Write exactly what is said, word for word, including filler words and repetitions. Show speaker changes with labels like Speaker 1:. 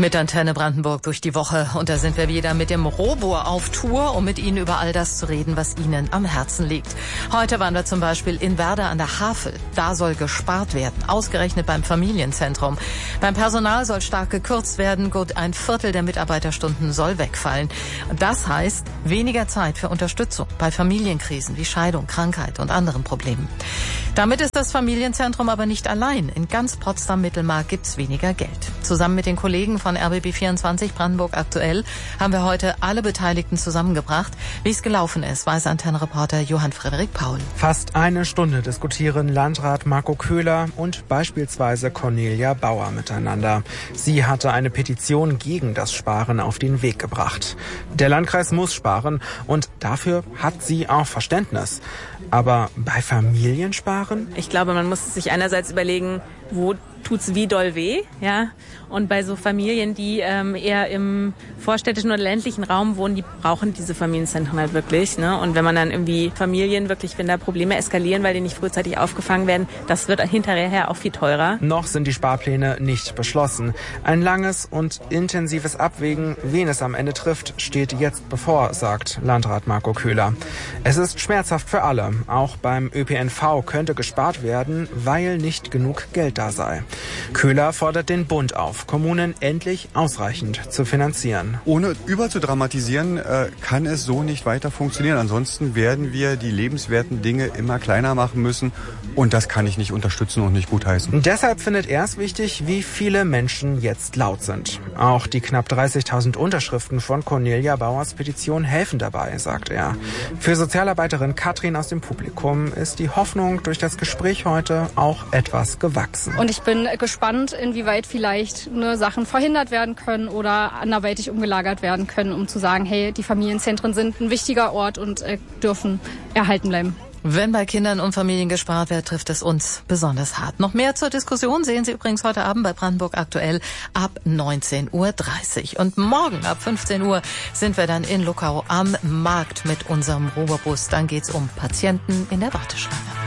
Speaker 1: Mit Antenne Brandenburg durch die Woche. Und da sind wir wieder mit dem Robur auf Tour, um mit Ihnen über all das zu reden, was Ihnen am Herzen liegt. Heute waren wir zum Beispiel in Werder an der Havel. Da soll gespart werden, ausgerechnet beim Familienzentrum. Beim Personal soll stark gekürzt werden. Gut ein Viertel der Mitarbeiterstunden soll wegfallen. Und das heißt weniger Zeit für Unterstützung bei Familienkrisen wie Scheidung, Krankheit und anderen Problemen. Damit ist das Familienzentrum aber nicht allein. In ganz Potsdam-Mittelmark gibt's weniger Geld. Zusammen mit den Kollegen von R B B vierundzwanzig Brandenburg aktuell haben wir heute alle Beteiligten zusammengebracht. Wie es gelaufen ist, weiß Antenne-Reporter Johann Frederik Paul.
Speaker 2: Fast eine Stunde diskutieren Landrat Marco Köhler und beispielsweise Cornelia Bauer miteinander. Sie hatte eine Petition gegen das Sparen auf den Weg gebracht. Der Landkreis muss sparen und dafür hat sie auch Verständnis. Aber bei Familiensparen?
Speaker 3: Ich glaube, man muss sich einerseits überlegen, wo tut's wie doll weh, ja. Und bei so Familien, die ähm, eher im vorstädtischen oder ländlichen Raum wohnen, die brauchen diese Familienzentren halt wirklich, ne? Und wenn man dann irgendwie Familien wirklich, wenn da Probleme eskalieren, weil die nicht frühzeitig aufgefangen werden, das wird hinterher auch viel teurer.
Speaker 2: Noch sind die Sparpläne nicht beschlossen. Ein langes und intensives Abwägen, wen es am Ende trifft, steht jetzt bevor, sagt Landrat Marco Köhler. Es ist schmerzhaft für alle. Auch beim Ö P N V könnte gespart werden, weil nicht genug Geld da sei. Köhler fordert den Bund auf, Kommunen endlich ausreichend zu finanzieren.
Speaker 4: Ohne überzudramatisieren, äh, kann es so nicht weiter funktionieren. Ansonsten werden wir die lebenswerten Dinge immer kleiner machen müssen. Und das kann ich nicht unterstützen und nicht gutheißen.
Speaker 2: Deshalb findet er es wichtig, wie viele Menschen jetzt laut sind. Auch die knapp dreißigtausend Unterschriften von Cornelia Bauers Petition helfen dabei, sagt er. Für Sozialarbeiterin Katrin aus dem Publikum ist die Hoffnung durch das Gespräch heute auch etwas gewachsen.
Speaker 5: Und ich bin gespannt, inwieweit vielleicht ne, Sachen verhindert werden können oder anderweitig umgelagert werden können, um zu sagen, hey, die Familienzentren sind ein wichtiger Ort und äh, dürfen erhalten bleiben.
Speaker 1: Wenn bei Kindern und Familien gespart wird, trifft es uns besonders hart. Noch mehr zur Diskussion sehen Sie übrigens heute Abend bei Brandenburg aktuell ab neunzehn Uhr dreißig. Und morgen ab fünfzehn Uhr sind wir dann in Luckau am Markt mit unserem Roborbus. Dann geht's um Patienten in der Warteschlange.